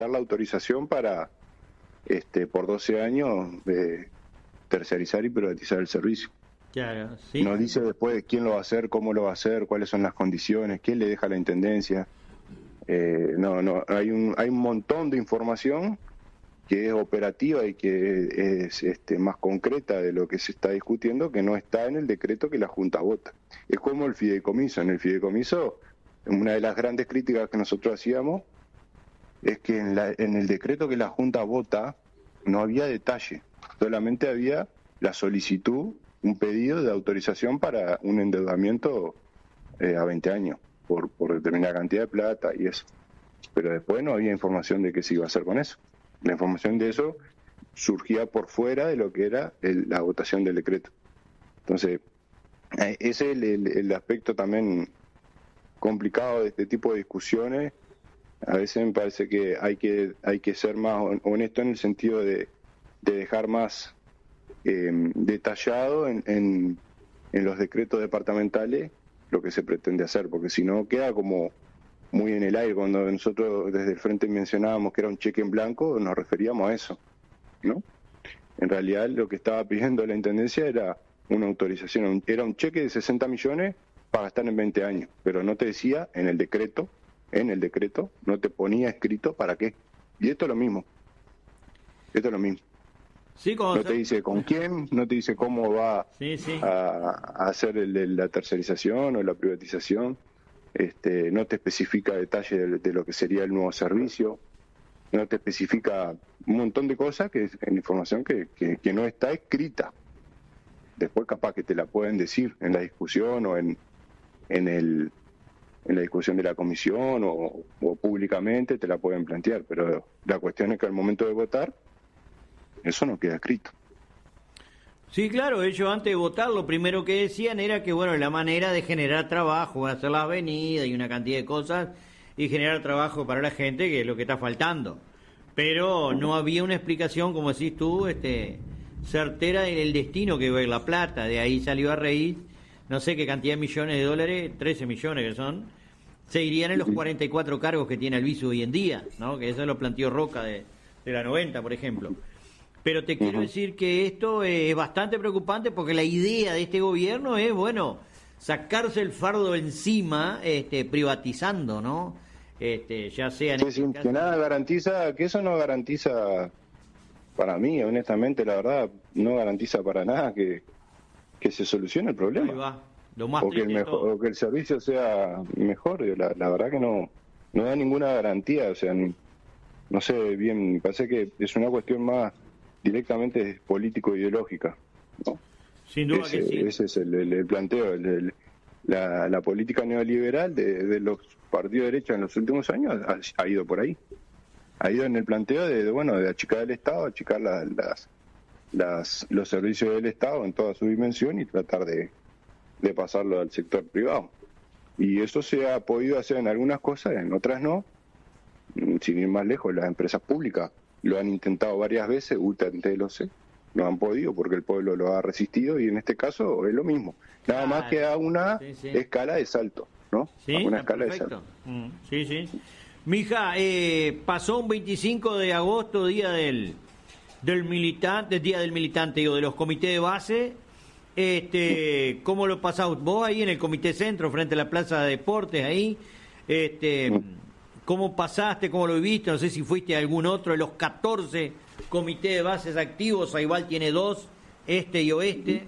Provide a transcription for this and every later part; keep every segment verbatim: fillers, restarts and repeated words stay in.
la autorización para, este, por doce años, eh, tercerizar y privatizar el servicio. Claro, sí. No dice después quién lo va a hacer, cómo lo va a hacer, cuáles son las condiciones, quién le deja la intendencia. Eh, no, no, hay un, hay un montón de información que es operativa y que es este, más concreta de lo que se está discutiendo, que no está en el decreto que la Junta vota. Es como el fideicomiso. En el fideicomiso, una de las grandes críticas que nosotros hacíamos es que en, la, en el decreto que la Junta vota no había detalle, solamente había la solicitud, un pedido de autorización para un endeudamiento eh, a veinte años, por, por determinada cantidad de plata y eso. Pero después no había información de qué se iba a hacer con eso. La información de eso surgía por fuera de lo que era el, la votación del decreto. Entonces, ese es el, el, el aspecto también complicado de este tipo de discusiones. A veces me parece que hay que hay que ser más honesto en el sentido de, de dejar más eh, detallado en, en, en los decretos departamentales lo que se pretende hacer, porque si no queda como muy en el aire. Cuando nosotros desde el frente mencionábamos que era un cheque en blanco, nos referíamos a eso, ¿no? En realidad lo que estaba pidiendo la Intendencia era una autorización, era un cheque de sesenta millones para gastar en veinte años, pero no te decía en el decreto, en el decreto, no te ponía escrito para qué. Y esto es lo mismo, esto es lo mismo. Sí, no se... te dice con quién, no te dice cómo va sí, sí. A, a hacer el, la tercerización o la privatización. Este, no te especifica detalle de, de lo que sería el nuevo servicio, no te especifica un montón de cosas que es información que, que, que no está escrita. Después capaz que te la pueden decir en la discusión o en, en, el, en la discusión de la comisión o, o públicamente te la pueden plantear, pero la cuestión es que al momento de votar eso no queda escrito. Sí, claro, ellos antes de votar lo primero que decían era que, bueno, la manera de generar trabajo, hacer las avenidas y una cantidad de cosas y generar trabajo para la gente, que es lo que está faltando. Pero no había una explicación, como decís tú, este, certera del destino que va a ir la plata. De ahí salió a raíz, no sé qué cantidad de millones de dólares, trece millones que son, se irían en los cuarenta y cuatro cargos que tiene Albizu hoy en día, ¿no? Que eso lo planteó Roca de, de la noventa, por ejemplo. Pero te quiero decir que esto es bastante preocupante porque la idea de este gobierno es, bueno, sacarse el fardo encima, este, privatizando, ¿no? Este, ya sea... Sí, sí, que nada garantiza, que eso no garantiza, para mí, honestamente, la verdad, no garantiza para nada que, que se solucione el problema. Ahí va. Lo más o, que el mejor, o que el servicio sea mejor. La, la verdad que no, no da ninguna garantía, o sea, no, no sé bien, me parece que es una cuestión más directamente político-ideológica, ¿no? Sin duda ese, que sí. Ese es el, el, el planteo, el, el, la, la política neoliberal de, de los partidos de derecha en los últimos años ha, ha ido por ahí, ha ido en el planteo de, de bueno, de achicar el Estado, achicar la, las, las, los servicios del Estado en toda su dimensión y tratar de, de pasarlo al sector privado. Y eso se ha podido hacer en algunas cosas, en otras no. Sin ir más lejos, las empresas públicas lo han intentado varias veces, U T T lo sé, no han podido porque el pueblo lo ha resistido y en este caso es lo mismo. Nada más que a una sí, sí. escala de salto, ¿no? Sí, a una escala perfecto. de salto. Mm, sí, sí. Mija, eh, pasó un veinticinco de agosto, día del del militante, día del militante, digo, de los comités de base. Este, ¿cómo lo pasás vos ahí en el comité centro frente a la plaza de deportes ahí? Este, mm. ¿Cómo pasaste? ¿Cómo lo viviste? No sé si fuiste a algún otro de los catorce comités de bases activos. Igual tiene dos, este y oeste.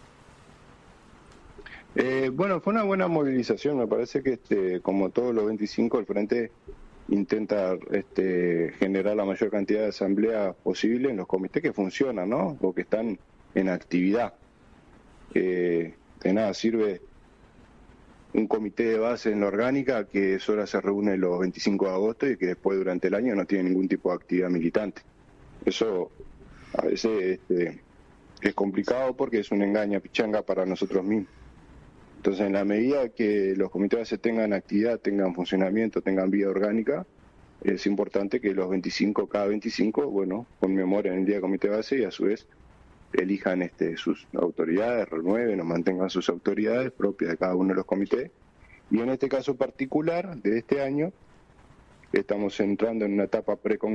Eh, bueno, fue una buena movilización. Me parece que este, como todos los veinticinco, el Frente intenta este, generar la mayor cantidad de asambleas posible en los comités que funcionan, ¿no? O que están en actividad. Eh, de nada sirve un comité de base en la orgánica que solo se reúne los veinticinco de agosto y que después durante el año no tiene ningún tipo de actividad militante. Eso a veces este, es complicado porque es una engaña pichanga para nosotros mismos. Entonces, en la medida que los comités de base tengan actividad, tengan funcionamiento, tengan vida orgánica, es importante que los veinticinco, cada veinticinco, bueno, conmemoren el día de comité de base y a su vez elijan este, sus autoridades, renueven o mantengan sus autoridades propias de cada uno de los comités. Y en este caso particular de este año, estamos entrando en una etapa pre